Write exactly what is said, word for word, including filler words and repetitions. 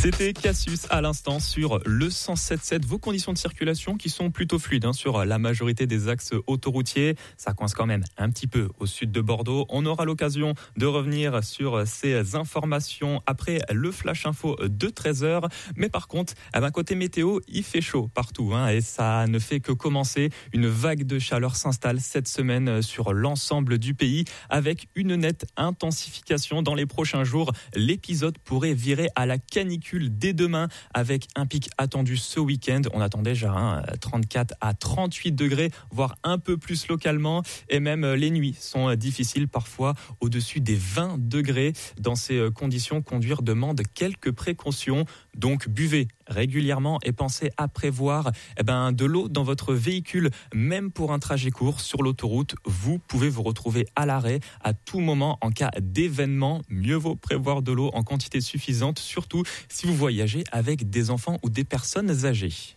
C'était Cassius à l'instant sur le cent sept sept. Vos conditions de circulation qui sont plutôt fluides hein, sur la majorité des axes autoroutiers. Ça coince quand même un petit peu au sud de Bordeaux. On aura l'occasion de revenir sur ces informations après le flash info de treize heures. Mais par contre, eh ben, côté météo, il fait chaud partout hein, et ça ne fait que commencer. Une vague de chaleur s'installe cette semaine sur l'ensemble du pays avec une nette intensification dans les prochains jours. L'épisode pourrait virer à la canicule dès demain avec un pic attendu ce week-end. On attend déjà hein, trente-quatre à trente-huit degrés, voire un peu plus localement. Et même les nuits sont difficiles, parfois au-dessus des vingt degrés. Dans ces conditions, conduire demande quelques précautions. Donc buvez régulièrement et pensez à prévoir eh ben, de l'eau dans votre véhicule, même pour un trajet court sur l'autoroute. Vous pouvez vous retrouver à l'arrêt à tout moment en cas d'événement. Mieux vaut prévoir de l'eau en quantité suffisante, surtout si vous voyagez avec des enfants ou des personnes âgées.